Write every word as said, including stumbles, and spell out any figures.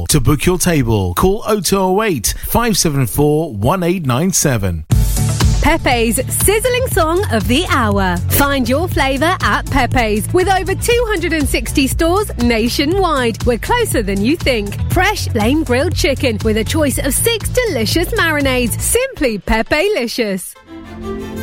available. To book your table, call oh two oh eight, five seven four, one eight nine seven. Pepe's sizzling song of the hour. Find your flavour at Pepe's with over two hundred sixty stores nationwide. We're closer than you think. Fresh flame grilled chicken with a choice of six delicious marinades. Simply Pepe-licious.